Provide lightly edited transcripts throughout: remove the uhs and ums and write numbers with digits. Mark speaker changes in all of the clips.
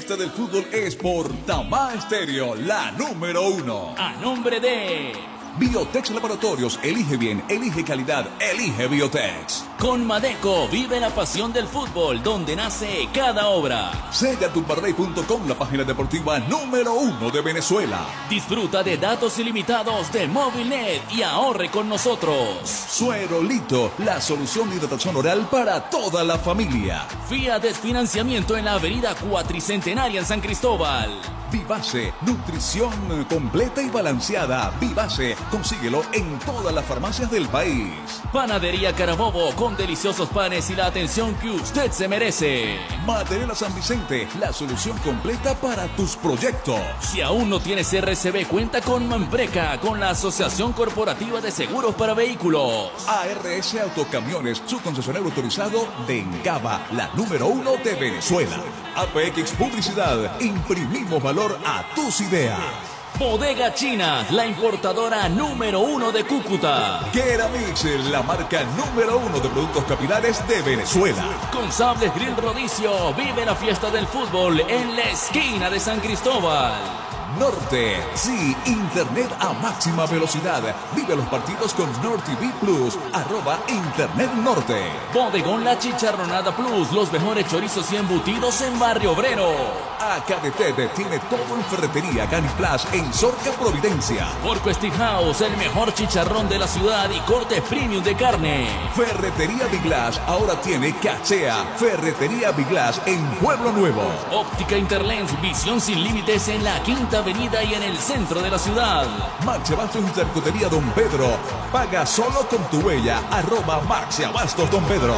Speaker 1: fiesta del fútbol es por Tamá Estéreo, la número 1.
Speaker 2: A nombre de
Speaker 1: Biotex Laboratorios, elige bien, elige calidad, elige Biotex.
Speaker 2: Con Madeco, vive la pasión del fútbol, donde nace cada obra.
Speaker 1: Segatumparley.com, la página deportiva número 1 de Venezuela.
Speaker 2: Disfruta de datos ilimitados de Movilnet y ahorre con nosotros.
Speaker 1: Suerolito, la solución de hidratación oral para toda la familia.
Speaker 2: Fiat Financiamiento en la avenida Cuatricentenaria en San Cristóbal.
Speaker 1: Vivace, nutrición completa y balanceada. Vivace, consíguelo en todas las farmacias del país.
Speaker 2: Panadería Carabobo, con deliciosos panes y la atención que usted se merece.
Speaker 1: Material San Vicente, la solución completa para tus proyectos.
Speaker 2: Si aún no tienes RCB, cuenta con Manpreca, con la Asociación Corporativa de Seguros para Vehículos.
Speaker 1: ARS Autocamiones, su concesionario autorizado de Encaba, la número 1 de Venezuela. APX Publicidad, imprimimos valor a tus ideas.
Speaker 2: Bodega Chinas, la importadora número 1 de Cúcuta.
Speaker 1: Keramix, la marca número 1 de productos capilares de Venezuela.
Speaker 2: Con Sables Grill Rodicio, vive la fiesta del fútbol en la esquina de San Cristóbal.
Speaker 1: Norte, sí, internet a máxima velocidad. Vive los partidos con NorTV Plus, @Internet Norte.
Speaker 2: Bodegón La Chicharronada Plus, los mejores chorizos y embutidos en Barrio Obrero.
Speaker 1: AKDT tiene todo en ferretería Caniplas en Sorca Providencia.
Speaker 2: Porco Steakhouse, el mejor chicharrón de la ciudad y cortes premium de carne.
Speaker 1: Ferretería Biglass ahora tiene cachea. Ferretería Biglass en Pueblo Nuevo.
Speaker 2: Óptica Interlens, visión sin límites en la Quinta Avenida y en el centro de la ciudad.
Speaker 1: Maxi Abastos y Charcutería Don Pedro. Paga solo con tu huella. @Maxi Abastos Don Pedro.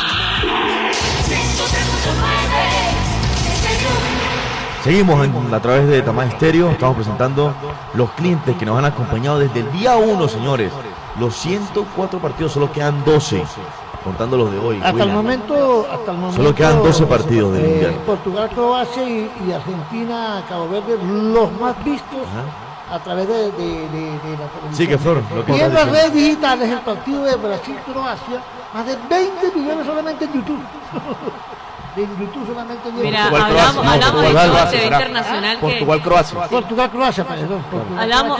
Speaker 3: Seguimos a través de Tamá Estéreo. Estamos presentando los clientes que nos han acompañado desde el día 1, señores. Los 104 partidos, solo quedan 12, contando los de hoy.
Speaker 4: Hasta el momento
Speaker 3: solo quedan 12 partidos del Mundial.
Speaker 4: Portugal, Croacia y Argentina, Cabo Verde, los más vistos. A través de la televisión.
Speaker 3: Sí, que Flor.
Speaker 4: Y en las redes digitales, el partido de Brasil-Croacia, más de 20 millones solamente en YouTube. En YouTube solamente.
Speaker 5: Mira, hablamos de deporte internacional.
Speaker 4: Portugal-Croacia, perdón.
Speaker 5: Hablamos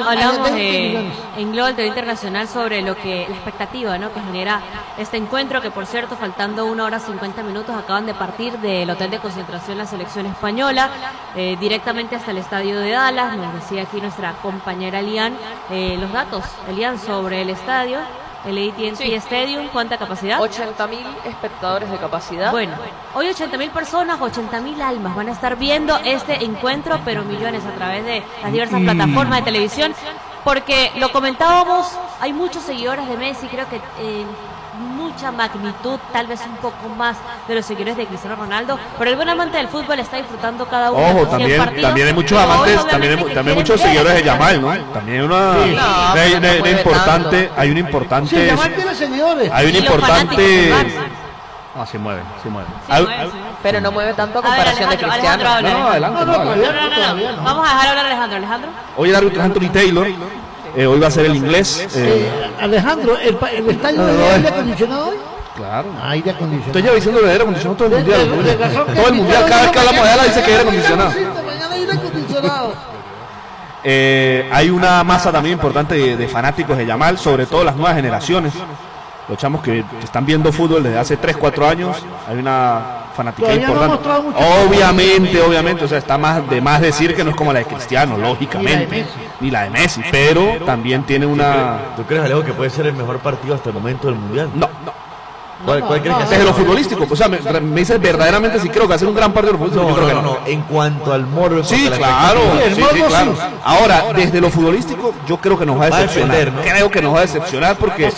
Speaker 5: en Global TV Internacional sobre la expectativa, ¿no?, que genera este encuentro, que por cierto, faltando 1 hora 50 minutos, acaban de partir del hotel de concentración la selección española, directamente hasta el estadio de Dallas. Nos decía aquí nuestra compañera Elian los datos, Elian, sobre el estadio. El AT&T Stadium, ¿cuánta capacidad?
Speaker 6: 80.000 espectadores de capacidad.
Speaker 5: Bueno, hoy 80.000 personas, 80.000 almas van a estar viendo este encuentro, pero millones a través de las diversas plataformas de televisión, porque lo comentábamos, hay muchos seguidores de Messi, creo que mucha magnitud, tal vez un poco más de los seguidores de Cristiano Ronaldo, pero el buen amante del fútbol está disfrutando cada uno.
Speaker 7: Ojo, también hay muchos amantes, también hay muchos seguidores de Yamal, ¿no? También una importante, hay una importante.
Speaker 4: Sí, Yamal tiene seguidores.
Speaker 7: Hay una importante. Ah, se mueve.
Speaker 6: Pero no mueve tanto a comparación de Cristiano.
Speaker 7: No, adelante.
Speaker 5: No. Vamos a dejar hablar a Alejandro.
Speaker 7: Hoy el árbitro es Anthony Taylor. Hoy va a ser el inglés.
Speaker 4: Alejandro, ¿el estadio de aire acondicionado hoy?
Speaker 7: Claro.
Speaker 4: Aire acondicionado.
Speaker 7: Estoy ya diciendo de aire acondicionado todo el mundial. Todo el mundial, cada vez que hablamos de él dice que aire acondicionado.
Speaker 4: Mañana aire acondicionado.
Speaker 7: Hay una masa también importante de fanáticos de Yamal, sobre todo las nuevas generaciones. Los chamos que están viendo fútbol desde hace 3-4 años, hay una fanática importante. Obviamente, o sea, está más decir que no es como la de Cristiano, lógicamente, ni la de Messi, pero también tiene una...
Speaker 3: ¿Tú crees, Alejo, que puede ser el mejor partido hasta el momento del Mundial?
Speaker 7: No.
Speaker 3: ¿Cuál crees que es?
Speaker 7: Desde lo futbolístico, o sea, me dices verdaderamente si creo que va a ser un gran partido de futbolístico.
Speaker 3: No. En cuanto al morbo.
Speaker 7: Sí, claro. Ahora, desde lo futbolístico, yo creo que nos va a decepcionar. Creo que nos va a decepcionar porque